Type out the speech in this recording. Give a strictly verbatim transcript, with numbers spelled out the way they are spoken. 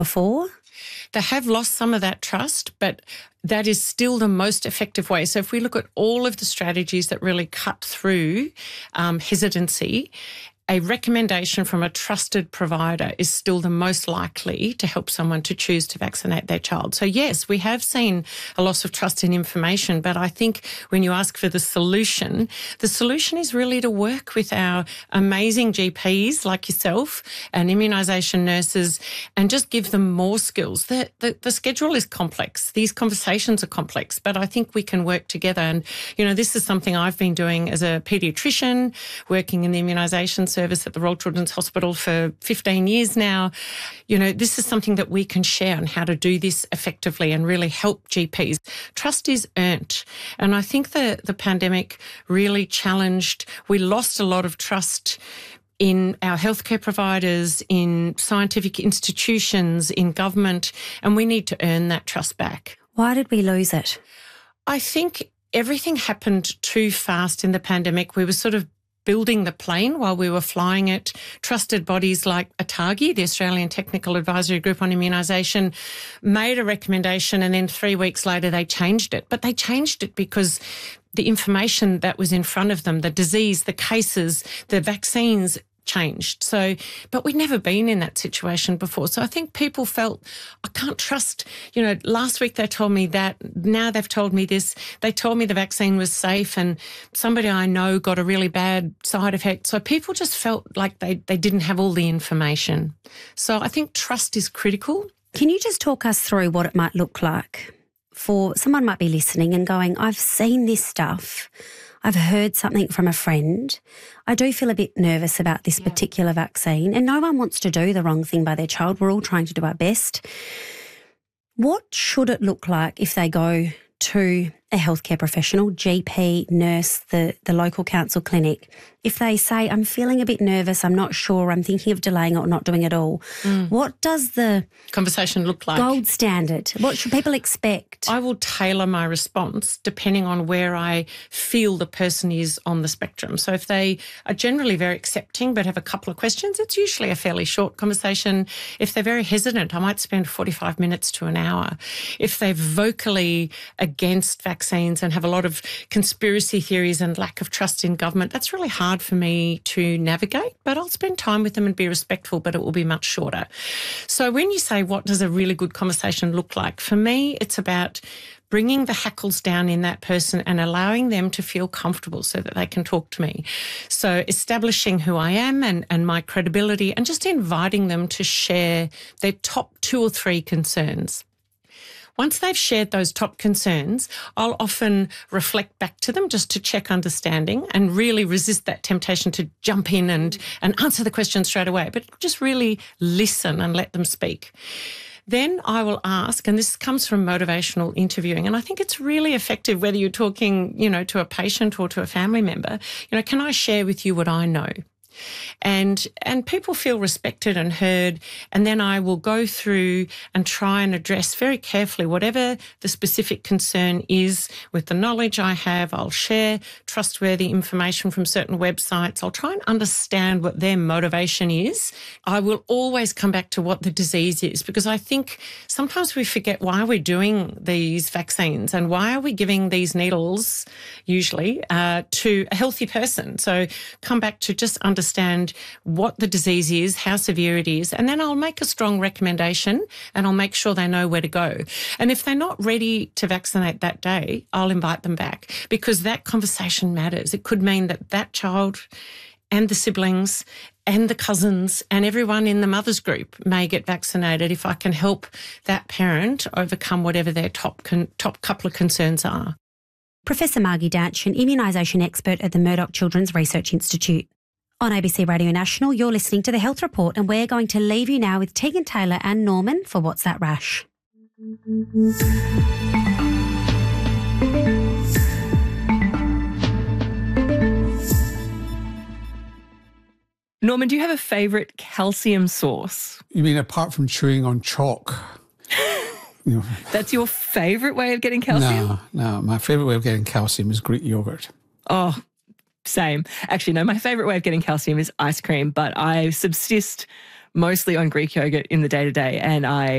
before? They have lost some of that trust, but that is still the most effective way. So if we look at all of the strategies that really cut through um, hesitancy, a recommendation from a trusted provider is still the most likely to help someone to choose to vaccinate their child. So yes, we have seen a loss of trust in information, but I think when you ask for the solution, the solution is really to work with our amazing G Ps like yourself and immunisation nurses and just give them more skills. The, the, the schedule is complex. These conversations are complex, but I think we can work together. And, you know, this is something I've been doing as a paediatrician, working in the immunisation service at the Royal Children's Hospital for fifteen years now. You know, this is something that we can share on how to do this effectively and really help G Ps. Trust is earned. And I think the, the pandemic really challenged, we lost a lot of trust in our healthcare providers, in scientific institutions, in government, and we need to earn that trust back. Why did we lose it? I think everything happened too fast in the pandemic. We were sort of building the plane while we were flying it. Trusted bodies like ATAGI, the Australian Technical Advisory Group on Immunisation, made a recommendation and then three weeks later they changed it. But they changed it because the information that was in front of them, the disease, the cases, the vaccines changed. So, but we'd never been in that situation before. So I think people felt, I can't trust, you know, last week they told me that, now they've told me this, they told me the vaccine was safe and somebody I know got a really bad side effect. So people just felt like they, they didn't have all the information. So I think trust is critical. Can you just talk us through what it might look like for someone might be listening and going, I've seen this stuff, I've heard something from a friend, I do feel a bit nervous about this yeah. particular vaccine, and no one wants to do the wrong thing by their child. We're all trying to do our best. What should it look like if they go to a healthcare professional, G P, nurse, the, the local council clinic, if they say, I'm feeling a bit nervous, I'm not sure, I'm thinking of delaying it or not doing it all, mm. what does the conversation look like? Gold standard. What should people expect? I will tailor my response depending on where I feel the person is on the spectrum. So if they are generally very accepting but have a couple of questions, it's usually a fairly short conversation. If they're very hesitant, I might spend forty-five minutes to an hour. If they're vocally against vaccines and have a lot of conspiracy theories and lack of trust in government, that's really hard for me to navigate, but I'll spend time with them and be respectful, but it will be much shorter. So when you say what does a really good conversation look like, for me it's about bringing the hackles down in that person and allowing them to feel comfortable so that they can talk to me. So establishing who I am and, and my credibility and just inviting them to share their top two or three concerns. Once they've shared those top concerns, I'll often reflect back to them just to check understanding and really resist that temptation to jump in and, and answer the question straight away, but just really listen and let them speak. Then I will ask, and this comes from motivational interviewing, and I think it's really effective whether you're talking, you know, to a patient or to a family member, you know, can I share with you what I know? And and people feel respected and heard, and then I will go through and try and address very carefully whatever the specific concern is with the knowledge I have. I'll share trustworthy information from certain websites. I'll try and understand what their motivation is. I will always come back to what the disease is, because I think sometimes we forget why we're doing these vaccines and why are we giving these needles usually uh, to a healthy person. So come back to just understand understand what the disease is, how severe it is, and then I'll make a strong recommendation and I'll make sure they know where to go. And if they're not ready to vaccinate that day, I'll invite them back, because that conversation matters. It could mean that that child and the siblings and the cousins and everyone in the mother's group may get vaccinated if I can help that parent overcome whatever their top con- top couple of concerns are. Professor Margie Dautsch, an immunisation expert at the Murdoch Children's Research Institute. On A B C Radio National, you're listening to The Health Report, and we're going to leave you now with Tegan Taylor and Norman for What's That Rash? Norman, do you have a favourite calcium source? You mean apart from chewing on chalk? You know. That's your favourite way of getting calcium? No, no. My favourite way of getting calcium is Greek yogurt. Oh, same. Actually, no, my favourite way of getting calcium is ice cream, but I subsist mostly on Greek yogurt in the day-to-day, and I